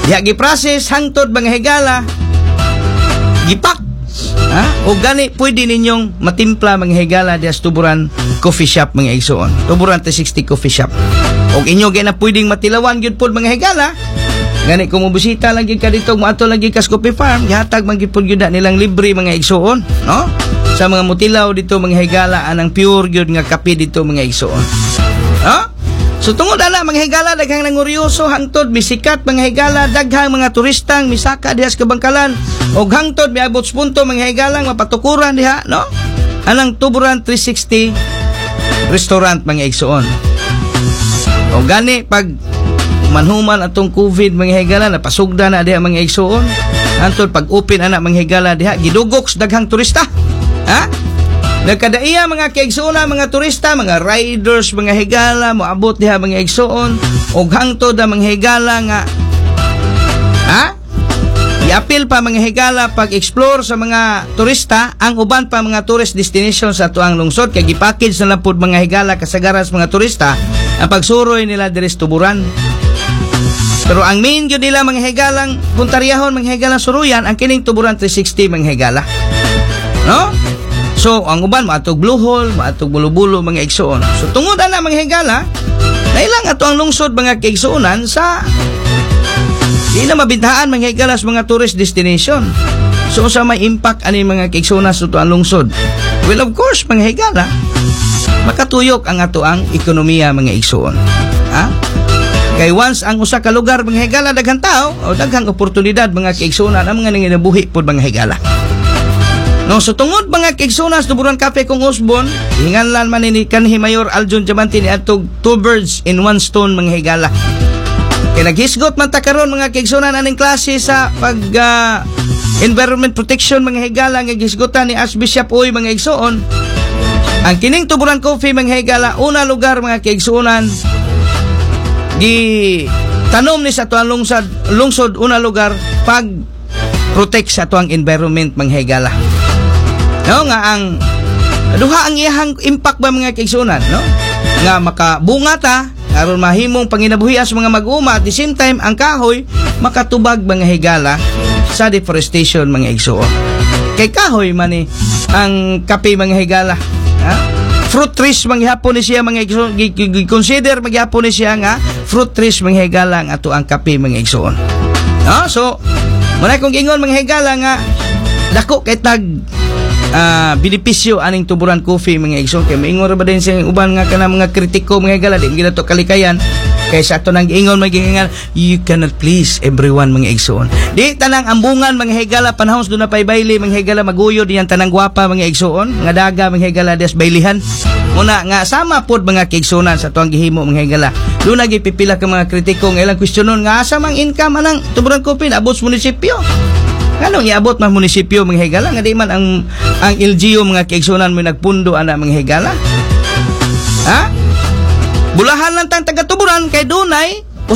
Diha gi-process hangtod mga higala gipak. O gani pwede ninyong matimpla mga higala diha sa Tuburan Coffee Shop mga igsoon. Tuburan 360 Coffee Shop. O inyo gay na pwedeng matilawan gyud pod mga higala. Gani kung mubusita lagi ka dito, maato lagi ka sa coffee farm, gihatag man gyud pod gyud nilang libre mga igsoon, no? Sa mga mutilaw dito mga higala anang pure gyud nga kape dito mga igsoon. So tungod ana mga higala daghang nanguryoso hangtod misikat mga higala, daghang mga turistang misaka diha sa Kabangkalan og hangtod miabot sa punto mga higala mapatukuran diha, no? Anang Tuburan 360 restaurant mga igsoon. O gani pag manhuman atong COVID mga higala napasugda na diha mga igsoon, hangtod pag open ana mga higala diha gidugok sa daghang turista. Nagkadaiya mga kaigsoon mga turista, mga riders, mga higala moabot diha mga igsoon og hangtod ang mga higala nga i-appeal pa mga higala pag-explore sa mga turista ang uban pa mga tourist destination sa tuang lungsod kay gipackage na lang pud mga higala kasagaran sa mga turista ang pagsuroy nila diri sa Tuburan. Pero ang main gyud nila mga higalang puntaryahon mga higalang suruyan ang kining Tuburan 360 mga higala. No? So, ang uban, maatog Blue Hole, maatog Bulo-Bulo, mga igsoon. So, tungod na mga higala, nailang ato ang lungsod mga kaigsuonan sa di na mabintahan mga higala sa mga tourist destination. So, sa may impact ani mga kaigsuonan sa ato ang lungsod? Well, of course, mga higala, makatuyok ang ato ang ekonomiya mga igsoon. Kay once ang usa ka lugar mga higala daghang tao o daghang oportunidad mga kaigsuonan ang mga nanginabuhi pod mga higala. No, so tungod mga kaigsuonas Tuburan Cafe kung Osbon, hinganlan man ni kanhi Mayor Aljon Diamante ni atog 2 birds in 1 stone mga higala. Kay naghisgot man ta karon mga kaigsuonan aning klase sa pag environment protection mga higala nga gisgotan ni Archbishop Uy mga igsoon. Ang kining Tuburan Coffee mga higala una lugar mga kaigsuonan gi tanom ni sa tuang lungsod una lugar pag protect sa tuang environment mga higala. No nga ang duha ang iyang impact ba mga kaigsuonan, no? Nga makabunga ta aron mahimong panginabuhi sa mga mag-uma at the same time ang kahoy makatubag mga higala sa deforestation mga igsoon. Kay kahoy man ni ang kape mga higala, fruit trees manghapon ni siya mga igsoon, consider maghapon ni siya nga fruit trees mga higala nga ato ang kape mga igsoon. So muna kong ingon mga higala nga dako kay tag benepisyo aning Tuburan Coffee mga igsoon kay maingon ra ba din sa uban nga kana mga kritiko mga higala di gila to kalikayan kay sa ato nang ingon magiingan you cannot please everyone mga igsoon. Di tanang ambungan mga higala panahon do na pay bayle mga higala maguyod diyan tanang gwapa mga igsoon nga daga mga higala des baylihan. Muna nga sama pod mga kaigsuonan sa tuang gihimo mga higala. Do na gipipila ka mga kritiko nga ilang kwestiyonon nga asa mang income anang Tuburan Coffee abot sa munisipyo. Kanong iabot man munisipyo mga higala nga di man ang LGU mga kaigsuonan mo nagpundo ana mga higala. Bulahan lang tang taga Tuburan kay dunay